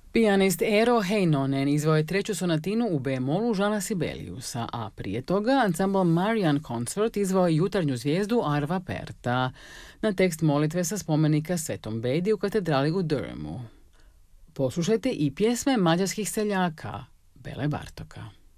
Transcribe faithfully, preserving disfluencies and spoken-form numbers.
Pijanist Eero Heinonen izveo je treću sonatinu u B-molu Jeana Sibeliusa, a prije toga ansambl Marian Consort izveo je jutarnju zvijezdu Arva Perta na tekst molitve sa spomenika Svetom Bedi u katedrali u Durhamu. Poslušajte i pjesme mađarskih seljaka Bele Bartoka.